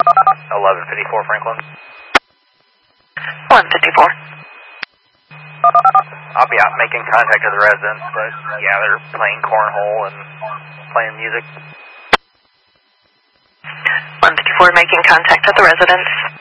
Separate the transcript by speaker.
Speaker 1: 1154 Franklin.
Speaker 2: 154.
Speaker 1: I'll be out making contact with the residents, but yeah, they're playing cornhole and playing music.
Speaker 2: 154 making contact with the residents.